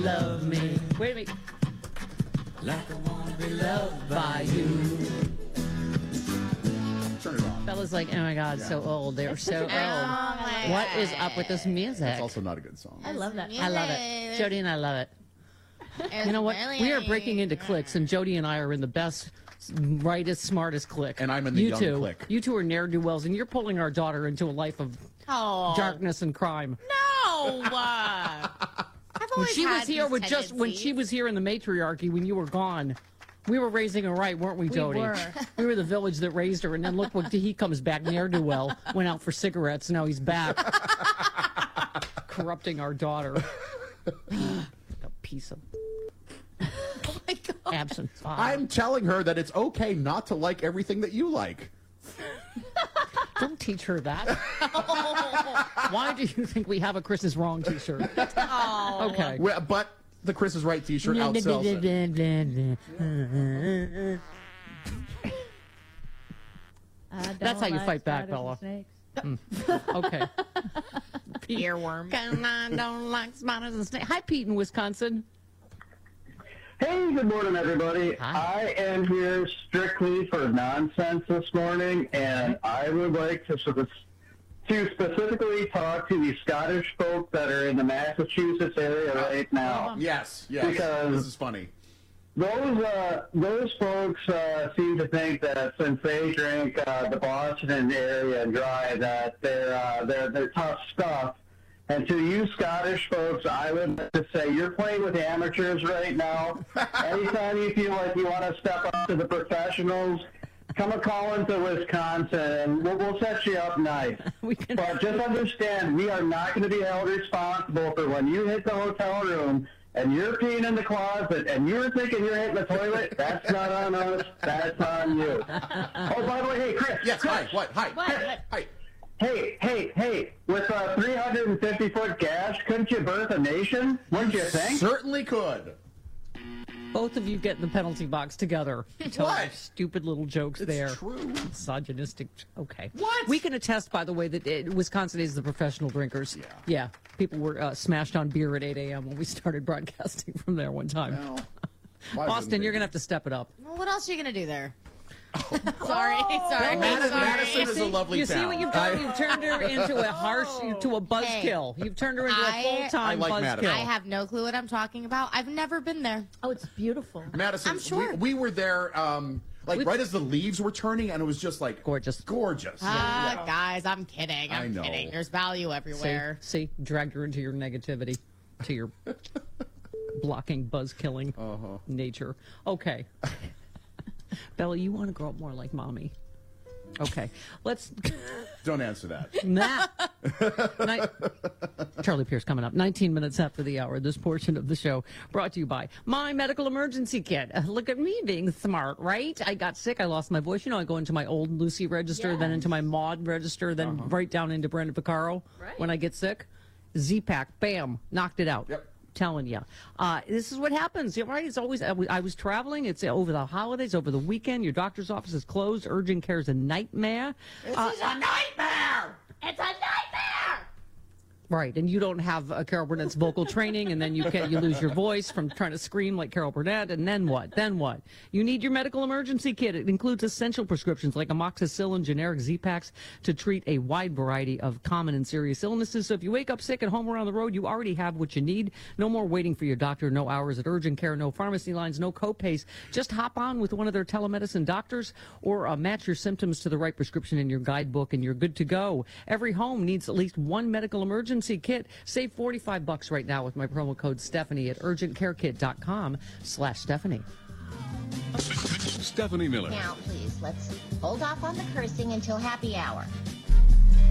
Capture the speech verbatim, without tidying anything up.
love me. Wait a minute. Like I wanna be loved by you. Turn it off. Bella's like, oh my God, Yeah. so old. They're so old. my What God. is up with this music? That's also not a good song. I love that. I love it. Jody and I love it. You know what? We are breaking into cliques, and Jody and I are in the best, brightest, smartest clique. And I'm in the you young two, clique. You two are ne'er-do-wells, and you're pulling our daughter into a life of Oh. darkness and crime. No. Uh, I've When always she was had here these with just when tendencies. she was here in the matriarchy when you were gone, we were raising her right, weren't we, Jody? were. We were the village that raised her, and then look what he comes back ne'er-do-well, went out for cigarettes, now he's back corrupting our daughter. A piece of Oh my God. absent father. I'm telling her that it's okay not to like everything that you like. Don't teach her that. Why do you think we have a Chris is Wrong t-shirt? Oh. Okay. Well, but the Chris is Right t-shirt outsells it. That's how you fight back, Bella. Okay. Earworm. I don't like spiders and snakes. Hi, Pete in Wisconsin. Hey, good morning, everybody. Hi. I am here strictly for nonsense this morning, and I would like to, sort of- to specifically talk to the Scottish folk that are in the Massachusetts area right now. Yes, yes. Because- this is funny. Those uh, those folks uh, seem to think that since they drink uh, the Boston area dry, that they're uh, they're they're tough stuff. And to you Scottish folks, I would like to say you're playing with amateurs right now. Anytime you feel like you want to step up to the professionals, come a call into Wisconsin, and we'll, we'll set you up nice. We can. But just understand, we are not going to be held responsible for when you hit the hotel room and you're peeing in the closet and you're thinking you're hitting the toilet. That's not on us. That's on you. Oh, by the way, hey, Chris. Yes, Chris, hi, what, hi, What? hi, hi. Hey, hey, hey, with a three hundred fifty foot gash, couldn't you birth a nation? Wouldn't you think? Certainly could. Both of you get in the penalty box together. Tell What? your stupid little jokes It's there. true. Misogynistic. Okay. What? We can attest, by the way, that it, Wisconsin is the professional drinkers. Yeah. Yeah. People were uh, smashed on beer at eight a.m. when we started broadcasting from there one time. Well, why Austin, wouldn't you're they? going to have to step it up. Well, what else are you going to do there? sorry, sorry. Madison, sorry. Madison is a lovely You town. see what you've done? You've turned her into a harsh, to a Hey. buzzkill. You've turned her into I- a full-time I like Madison. buzzkill. I have no clue what I'm talking about. I've never been there. Oh, it's beautiful. Madison, I'm sure. we, we were there, um, like right as the leaves were turning, and it was just like Gorgeous. gorgeous. Ah, guys, I'm kidding. I'm I know. kidding. There's value See, everywhere. see, dragged her into your negativity, to your blocking, buzz killing Uh-huh. nature. Okay. Bella, you want to grow up more like mommy. Okay. Let's. Don't answer that. Nah. Ni- Charlie Pierce coming up. nineteen minutes after the hour. This portion of the show brought to you by My Medical Emergency Kit. Uh, Look at me being smart, right? I got sick. I lost my voice. You know, I go into my old Lucy register, then into my Maud register, then right down into Brenda Picaro Right. when I get sick. Z-Pack, bam, knocked it out. Yep. Telling you, uh, this is what happens. You're right. It's always. I was- I was traveling. It's over the holidays, over the weekend. Your doctor's office is closed. Urgent care is a nightmare. Uh, a nightmare. It's a nightmare. Right, and you don't have uh, Carol Burnett's vocal training, and then you can you lose your voice from trying to scream like Carol Burnett, and then what? Then what? You need your medical emergency kit. It includes essential prescriptions like amoxicillin, generic Z-Paks to treat a wide variety of common and serious illnesses. So if you wake up sick at home or on the road, you already have what you need. No more waiting for your doctor. No hours at urgent care. No pharmacy lines. No co-pays. Just hop on with one of their telemedicine doctors, or uh, match your symptoms to the right prescription in your guidebook, and you're good to go. Every home needs at least one medical emergency kit. Save forty-five bucks right now with my promo code Stephanie at urgent care kit dot com slash Stephanie. Stephanie Miller. Now, please, let's hold off on the cursing until happy hour.